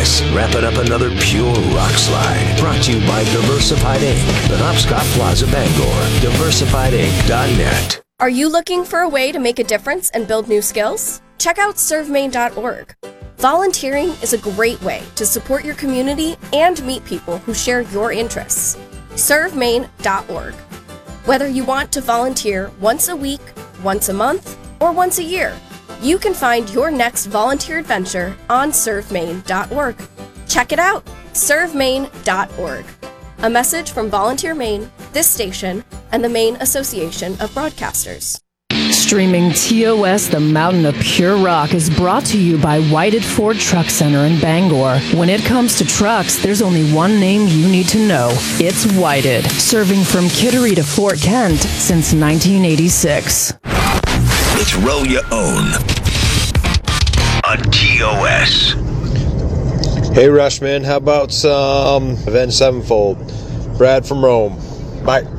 TOS, wrapping up another pure rock slide. Brought to you by Diversified Inc., the Penobscot Plaza, Bangor. DiversifiedInc.net. Are you looking for a way to make a difference and build new skills? Check out servemaine.org. Volunteering is a great way to support your community and meet people who share your interests. servemaine.org. Whether you want to volunteer once a week, once a month, or once a year, you can find your next volunteer adventure on servemaine.org. Check it out, servemaine.org. A message from Volunteer Maine, this station, and the Maine Association of Broadcasters. Streaming TOS, the Mountain of Pure Rock, is brought to you by Whited Ford Truck Center in Bangor. When it comes to trucks, there's only one name you need to know. It's Whited, serving from Kittery to Fort Kent since 1986. It's Roll Your Own on TOS. Hey, Rushman, how about some Avenged Sevenfold? Brad from Rome. Bye.